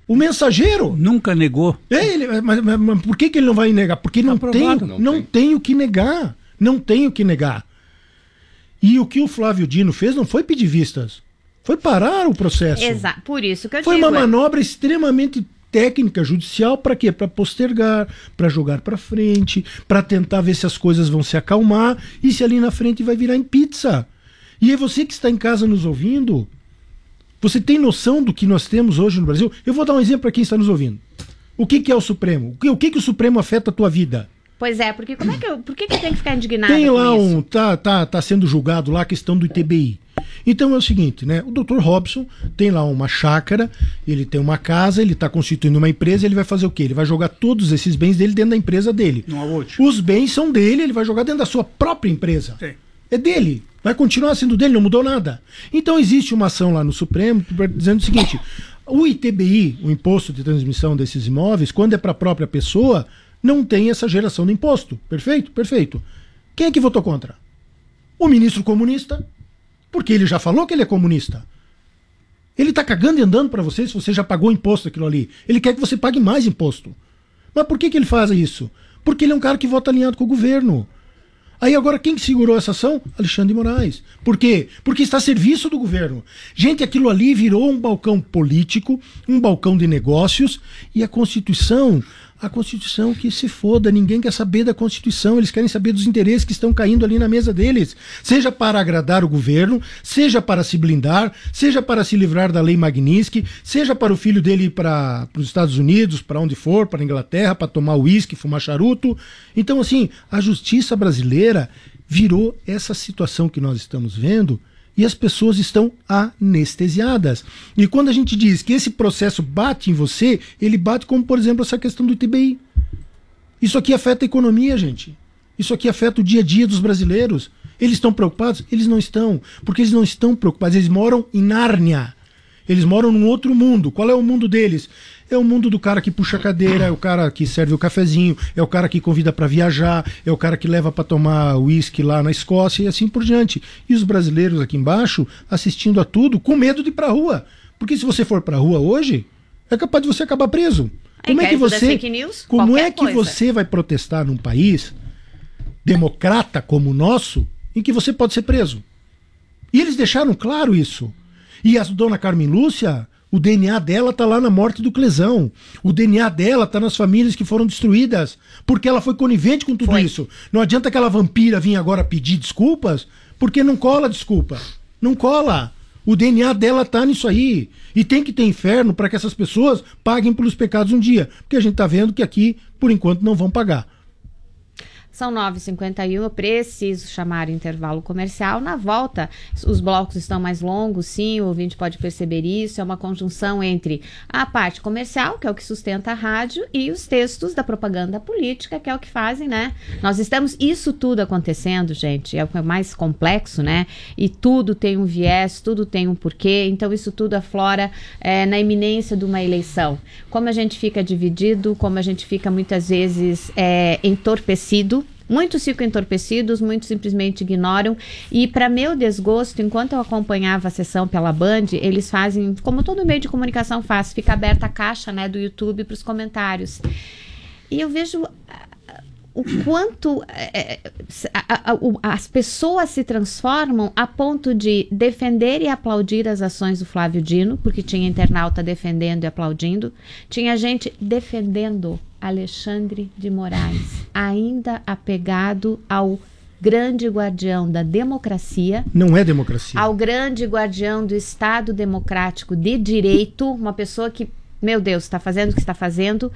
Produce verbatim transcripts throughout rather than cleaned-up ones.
O Mensageiro nunca negou. É, ele, mas, mas, mas por que, que ele não vai negar? Porque não, tá tem, não, não tem. tem o que negar. Não tem o que negar. E o que o Flávio Dino fez não foi pedir vistas. Foi parar o processo. Exato, por isso que eu foi digo. Foi uma manobra é... extremamente técnica, judicial, para quê? Para postergar, para jogar para frente, para tentar ver se as coisas vão se acalmar e se ali na frente vai virar em pizza. E é você que está em casa nos ouvindo... Você tem noção do que nós temos hoje no Brasil? Eu vou dar um exemplo para quem está nos ouvindo. O que, que é o Supremo? O que, o que, que o Supremo afeta a tua vida? Pois é, porque como é que eu, por que, que eu tenho que ficar indignado tem lá com um, isso? Tá, tá, tá sendo julgado lá a questão do I T B I. Então é o seguinte, né? O doutor Robson tem lá uma chácara, ele tem uma casa, ele está constituindo uma empresa, ele vai fazer o quê? Ele vai jogar todos esses bens dele dentro da empresa dele. Não há útil. Os bens são dele, ele vai jogar dentro da sua própria empresa. Sim. É dele. Vai continuar sendo dele, não mudou nada. Então existe uma ação lá no Supremo dizendo o seguinte: o I T B I, o Imposto de Transmissão desses imóveis, quando é para a própria pessoa, não tem essa geração de imposto. Perfeito? Perfeito. Quem é que votou contra? O ministro comunista, porque ele já falou que ele é comunista. Ele está cagando e andando para você se você já pagou imposto aquilo ali. Ele quer que você pague mais imposto. Mas por que, que ele faz isso? Porque ele é um cara que vota alinhado com o governo. Aí agora quem segurou essa ação? Alexandre de Moraes. Por quê? Porque está a serviço do governo. Gente, aquilo ali virou um balcão político, um balcão de negócios, e a Constituição, a Constituição que se foda, ninguém quer saber da Constituição, eles querem saber dos interesses que estão caindo ali na mesa deles, seja para agradar o governo, seja para se blindar, seja para se livrar da lei Magnitsky, seja para o filho dele ir para os Estados Unidos, para onde for, para a Inglaterra, para tomar uísque, fumar charuto. Então, assim, a justiça brasileira virou essa situação que nós estamos vendo, e as pessoas estão anestesiadas. E quando a gente diz que esse processo bate em você, ele bate como, por exemplo, essa questão do I T B I. Isso aqui afeta a economia, gente. Isso aqui afeta o dia a dia dos brasileiros. Eles estão preocupados? Eles não estão. Porque eles não estão preocupados. Eles moram em Nárnia. Eles moram num outro mundo. Qual é o mundo deles? É o mundo do cara que puxa a cadeira, é o cara que serve o cafezinho, é o cara que convida para viajar, é o cara que leva para tomar uísque lá na Escócia e assim por diante. E os brasileiros aqui embaixo assistindo a tudo com medo de ir pra rua. Porque se você for pra rua hoje, é capaz de você acabar preso. Como é que você, como é que você vai protestar num país democrata como o nosso, em que você pode ser preso? E eles deixaram claro isso. E a dona Carmen Lúcia, o D N A dela tá lá na morte do Clesão. O D N A dela tá nas famílias que foram destruídas, porque ela foi conivente com tudo foi. isso. Não adianta aquela vampira vir agora pedir desculpas, porque não cola desculpa. Não cola. O D N A dela tá nisso aí. E tem que ter inferno para que essas pessoas paguem pelos pecados um dia. Porque a gente tá vendo que aqui, por enquanto, não vão pagar. São nove e cinquenta e um, eu preciso chamar o intervalo comercial. Na volta, os blocos estão mais longos, sim, o ouvinte pode perceber isso. É uma conjunção entre a parte comercial, que é o que sustenta a rádio, e os textos da propaganda política, que é o que fazem, né? Nós estamos, isso tudo acontecendo, gente, é o mais complexo, né? E tudo tem um viés, tudo tem um porquê, então isso tudo aflora é, na iminência de uma eleição. Como a gente fica dividido, como a gente fica muitas vezes é, entorpecido. Muitos ficam entorpecidos, muitos simplesmente ignoram. E para meu desgosto, enquanto eu acompanhava a sessão pela Band, eles fazem, como todo meio de comunicação faz, fica aberta a caixa, né, do YouTube para os comentários. E eu vejo uh, o quanto é, a, a, a, as pessoas se transformam a ponto de defender e aplaudir as ações do Flávio Dino, porque tinha internauta defendendo e aplaudindo, tinha gente defendendo Alexandre de Moraes, ainda apegado ao grande guardião da democracia. Não é democracia. Ao grande guardião do Estado democrático de direito, uma pessoa que, meu Deus, está fazendo o que está fazendo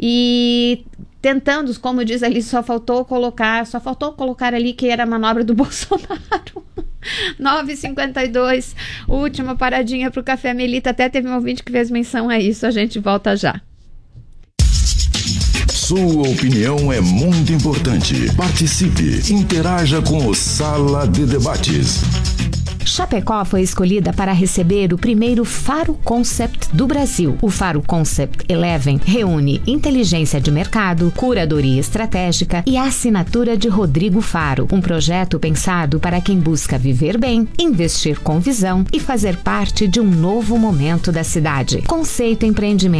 e tentando, como diz ali, só faltou colocar, só faltou colocar ali que era a manobra do Bolsonaro. nove e cinquenta e dois, última paradinha para o Café Melita, até teve um ouvinte que fez menção a isso, a gente volta já. Sua opinião é muito importante. Participe, interaja com o Sala de Debates. Chapecó foi escolhida para receber o primeiro Faro Concept do Brasil. O Faro Concept Eleven reúne inteligência de mercado, curadoria estratégica e assinatura de Rodrigo Faro. Um projeto pensado para quem busca viver bem, investir com visão e fazer parte de um novo momento da cidade. Conceito empreendimento